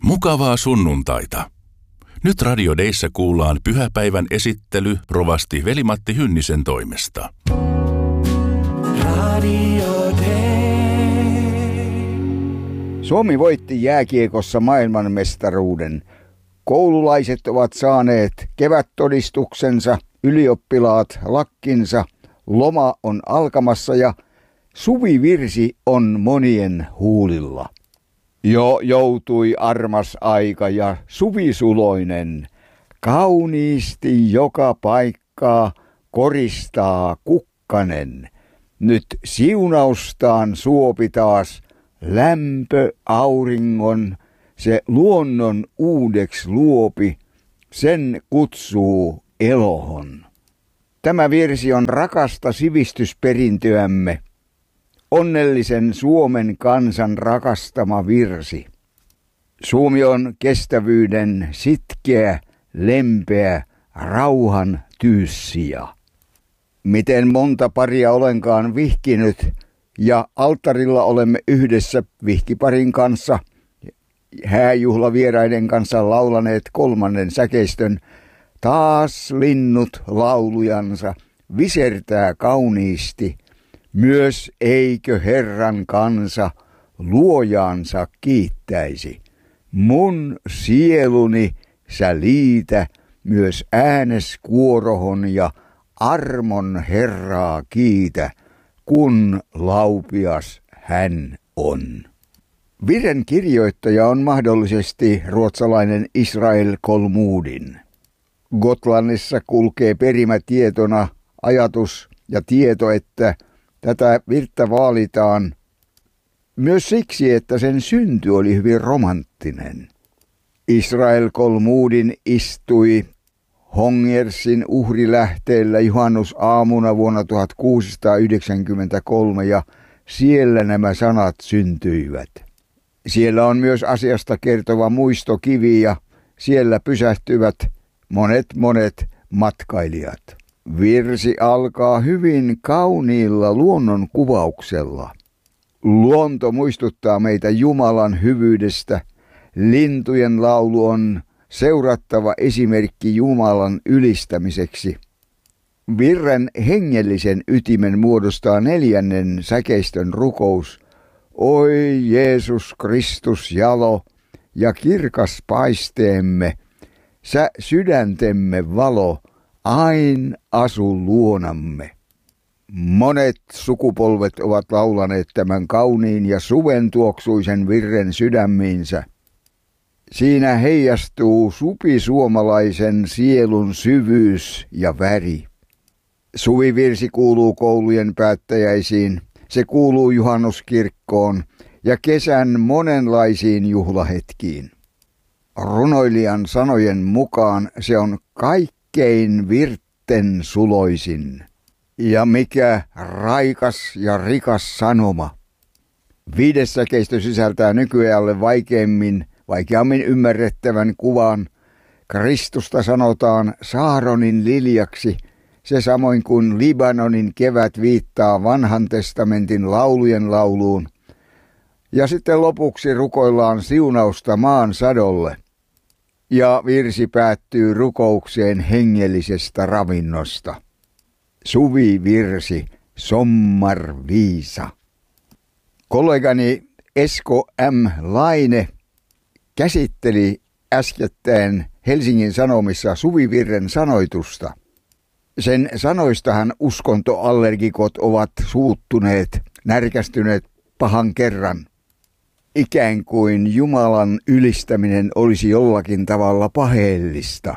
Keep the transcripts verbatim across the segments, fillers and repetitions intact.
Mukavaa sunnuntaita. Nyt Radio Deissä kuullaan pyhäpäivän esittely rovasti Veli-Matti Hynnisen toimesta. Radio Dei. Suomi voitti jääkiekossa maailmanmestaruuden. Koululaiset ovat saaneet kevättodistuksensa, ylioppilaat lakkinsa, loma on alkamassa ja suvivirsi on monien huulilla. Jo joutui armas aika ja suvisuloinen, kauniisti joka paikkaa koristaa kukkanen. Nyt siunaustaan suopi taas lämpö auringon, se luonnon uudeksi luopi, sen kutsuu elohon. Tämä virsi on rakasta sivistysperintöämme. Onnellisen Suomen kansan rakastama virsi. Suomi on kestävyyden sitkeä, lempeä, rauhan tyyssija. Miten monta paria olenkaan vihkinyt ja alttarilla olemme yhdessä vihkiparin kanssa, hääjuhlavieraiden kanssa laulaneet kolmannen säkeistön. Taas linnut laulujansa visertää kauniisti. Myös eikö Herran kansa luojaansa kiittäisi. Mun sieluni sä liitä myös ääneskuorohon ja armon Herraa kiitä, kun laupias hän on. Virren kirjoittaja on mahdollisesti ruotsalainen Israel Kolmudin. Gotlannissa kulkee perimätietona ajatus ja tieto, että tätä virttä vaalitaan myös siksi, että sen synty oli hyvin romanttinen. Israel Kolmudin istui Hongersin uhrilähteellä juhannusaamuna vuonna tuhatkuusisataayhdeksänkymmentäkolme ja siellä nämä sanat syntyivät. Siellä on myös asiasta kertova muistokivi ja siellä pysähtyvät monet monet matkailijat. Virsi alkaa hyvin kauniilla luonnon kuvauksella. Luonto muistuttaa meitä Jumalan hyvyydestä. Lintujen laulu on seurattava esimerkki Jumalan ylistämiseksi. Virren hengellisen ytimen muodostaa neljännen säkeistön rukous. Oi Jeesus Kristus jalo ja kirkas paisteemme, sä sydäntemme valo, ain asu luonamme. Monet sukupolvet ovat laulaneet tämän kauniin ja suven tuoksuisen virren sydämiinsä. Siinä heijastuu supisuomalaisen sielun syvyys ja väri. Suvivirsi kuuluu koulujen päättäjäisiin, se kuuluu juhannuskirkkoon ja kesän monenlaisiin juhlahetkiin. Runoilijan sanojen mukaan se on kaikkein virtten suloisin. Ja mikä raikas ja rikas sanoma. Viides säkeistö sisältää nykyajalle vaikeammin, vaikeammin ymmärrettävän kuvan. Kristusta sanotaan Saaronin liljaksi, se samoin kuin Libanonin kevät viittaa vanhan testamentin laulujen lauluun. Ja sitten lopuksi rukoillaan siunausta maan sadolle. Ja virsi päättyy rukoukseen hengellisestä ravinnosta. Suvivirsi, sommar viisa. Kollegani Esko M. Laine käsitteli äskettäin Helsingin Sanomissa suvivirren sanoitusta. Sen sanoistahan uskontoallergikot ovat suuttuneet, närkästyneet pahan kerran. Ikään kuin Jumalan ylistäminen olisi jollakin tavalla paheellista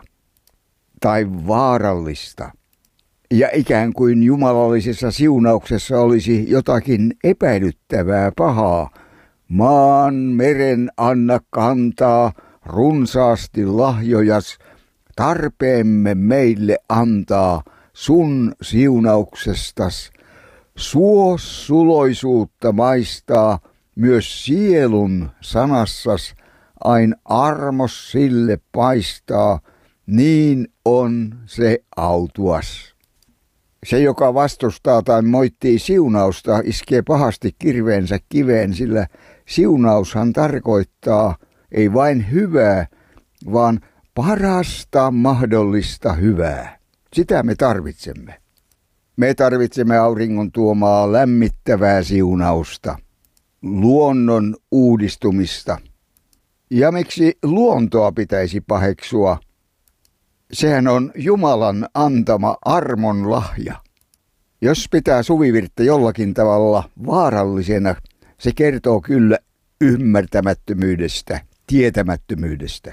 tai vaarallista. Ja ikään kuin jumalallisessa siunauksessa olisi jotakin epäilyttävää pahaa. Maan meren anna kantaa runsaasti lahjojas, tarpeemme meille antaa sun siunauksestas. Suo suloisuutta maistaa myös sielun sanassas, ain armos sille paistaa, niin on se autuas. Se, joka vastustaa tai moittii siunausta, iskee pahasti kirveensä kiveen, sillä siunaushan tarkoittaa, ei vain hyvää, vaan parasta mahdollista hyvää. Sitä me tarvitsemme. Me tarvitsemme auringon tuomaa lämmittävää siunausta, luonnon uudistumista. Ja miksi luontoa pitäisi paheksua? Sehän on Jumalan antama armon lahja. Jos pitää suvivirttä jollakin tavalla vaarallisena, se kertoo kyllä ymmärtämättömyydestä, tietämättömyydestä.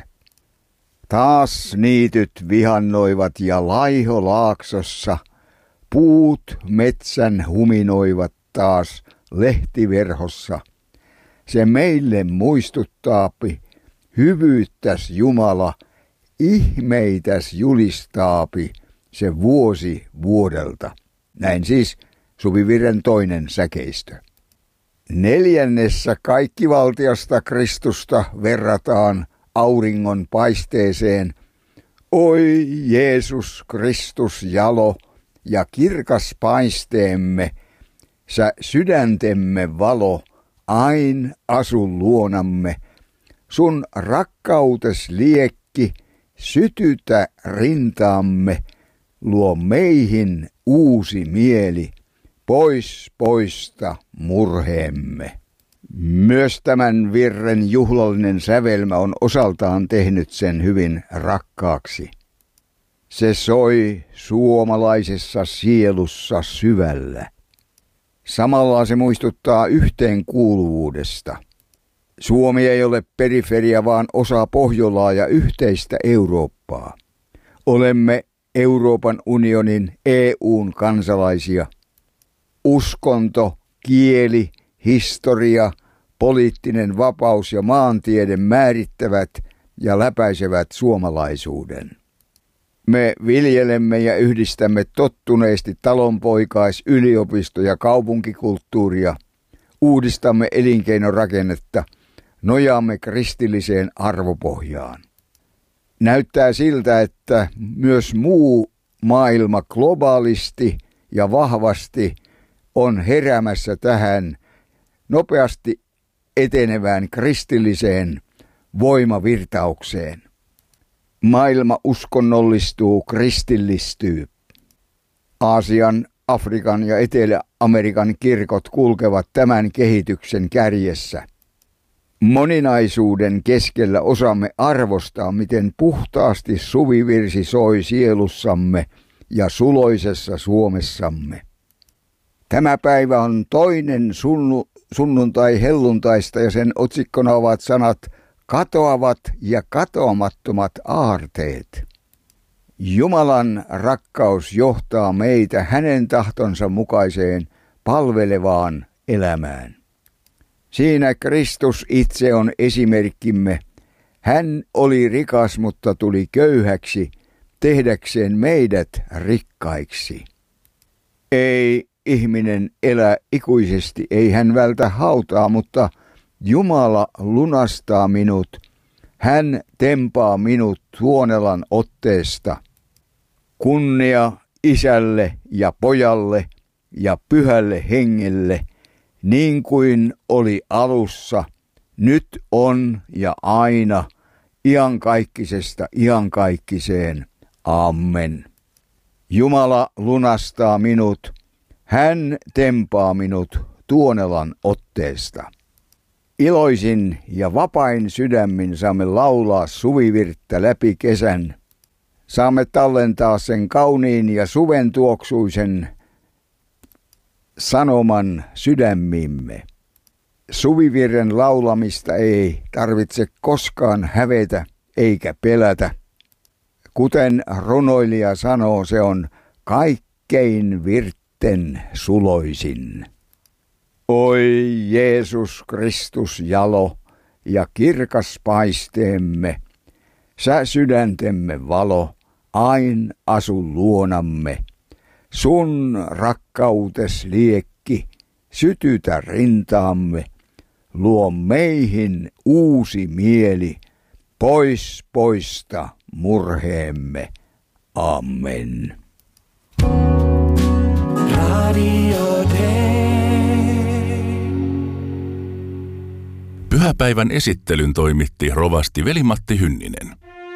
Taas niityt vihannoivat ja laiho laaksossa, puut metsän huminoivat taas lehtiverhossa. Se meille muistuttaapi, hyvyyttäs Jumala, ihmeitäs julistaapi se vuosi vuodelta. Näin siis Suvivirren toinen säkeistö. Neljännessä kaikkivaltiasta Kristusta verrataan auringon paisteeseen. Oi Jeesus Kristus jalo ja kirkas paisteemme, sä sydäntemme valo, ain asu luonamme. Sun rakkautes liekki, sytytä rintaamme, luo meihin uusi mieli, pois poista murheemme. Myös tämän virren juhlallinen sävelmä on osaltaan tehnyt sen hyvin rakkaaksi. Se soi suomalaisessa sielussa syvällä. Samalla se muistuttaa yhteenkuuluvuudesta. Suomi ei ole periferia, vaan osa Pohjolaa ja yhteistä Eurooppaa. Olemme Euroopan unionin E U:n kansalaisia. Uskonto, kieli, historia, poliittinen vapaus ja maantiede määrittävät ja läpäisevät suomalaisuuden. Me viljelemme ja yhdistämme tottuneesti talonpoikais-, yliopisto- ja kaupunkikulttuuria, uudistamme elinkeinorakennetta, nojaamme kristilliseen arvopohjaan. Näyttää siltä, että myös muu maailma globaalisti ja vahvasti on heräämässä tähän nopeasti etenevään kristilliseen voimavirtaukseen. Maailma uskonnollistuu, kristillistyy. Aasian, Afrikan ja Etelä-Amerikan kirkot kulkevat tämän kehityksen kärjessä. Moninaisuuden keskellä osaamme arvostaa, miten puhtaasti suvivirsi soi sielussamme ja suloisessa Suomessamme. Tämä päivä on toinen sunnu, sunnuntai helluntaista ja sen otsikkona ovat sanat katoavat ja katoamattomat aarteet. Jumalan rakkaus johtaa meitä hänen tahtonsa mukaiseen palvelevaan elämään. Siinä Kristus itse on esimerkkimme. Hän oli rikas, mutta tuli köyhäksi, tehdäkseen meidät rikkaiksi. Ei ihminen elä ikuisesti, ei hän vältä hautaa, mutta Jumala lunastaa minut. Hän tempaa minut Tuonelan otteesta. Kunnia Isälle ja Pojalle ja Pyhälle Hengelle, niin kuin oli alussa, nyt on ja aina, iankaikkisesta iankaikkiseen. Amen. Jumala lunastaa minut. Hän tempaa minut Tuonelan otteesta. Iloisin ja vapain sydämin saamme laulaa suvivirttä läpi kesän. Saamme tallentaa sen kauniin ja suven tuoksuisen sanoman sydämimme. Suvivirren laulamista ei tarvitse koskaan hävetä eikä pelätä. Kuten runoilija sanoo, se on kaikkein virtten suloisin. Oi Jeesus Kristus jalo ja kirkas paisteemme, sä sydäntemme valo, ain asu luonamme. Sun rakkautes liekki, sytytä rintaamme, luo meihin uusi mieli, pois poista murheemme. Amen. Radio Day. Pyhäpäivän esittelyn toimitti rovasti Veli-Matti Hynninen.